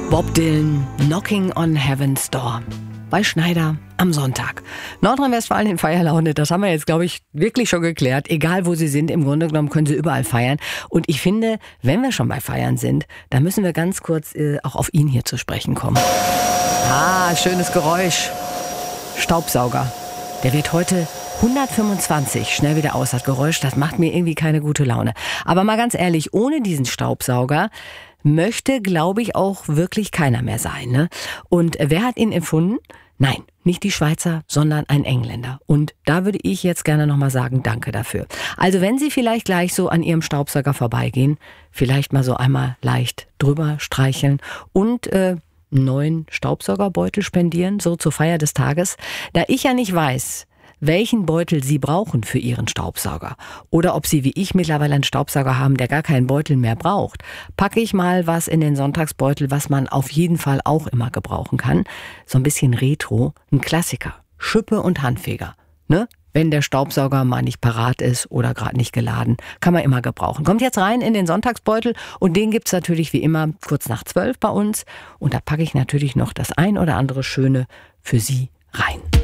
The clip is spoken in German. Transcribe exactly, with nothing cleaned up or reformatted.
Bob Dylan, Knocking on Heaven's Door. Bei Schneider am Sonntag. Nordrhein-Westfalen in Feierlaune, das haben wir jetzt, glaube ich, wirklich schon geklärt. Egal, wo Sie sind, im Grunde genommen können Sie überall feiern. Und ich finde, wenn wir schon bei Feiern sind, dann müssen wir ganz kurz äh, auch auf ihn hier zu sprechen kommen. Ah, schönes Geräusch. Staubsauger. Der wird heute hundertfünfundzwanzig. Schnell wieder aus, das Geräusch, das macht mir irgendwie keine gute Laune. Aber mal ganz ehrlich, ohne diesen Staubsauger möchte, glaube ich, auch wirklich keiner mehr sein, ne? Und wer hat ihn erfunden? Nein, nicht die Schweizer, sondern ein Engländer. Und da würde ich jetzt gerne nochmal sagen, danke dafür. Also wenn Sie vielleicht gleich so an Ihrem Staubsauger vorbeigehen, vielleicht mal so einmal leicht drüber streicheln und äh, einen neuen Staubsaugerbeutel spendieren, so zur Feier des Tages. Da ich ja nicht weiß, welchen Beutel Sie brauchen für Ihren Staubsauger oder ob Sie wie ich mittlerweile einen Staubsauger haben, der gar keinen Beutel mehr braucht, packe ich mal was in den Sonntagsbeutel, was man auf jeden Fall auch immer gebrauchen kann. So ein bisschen Retro, ein Klassiker, Schippe und Handfeger. Ne? Wenn der Staubsauger mal nicht parat ist oder gerade nicht geladen, kann man immer gebrauchen. Kommt jetzt rein in den Sonntagsbeutel und den gibt's natürlich wie immer kurz nach zwölf bei uns. Und da packe ich natürlich noch das ein oder andere Schöne für Sie rein.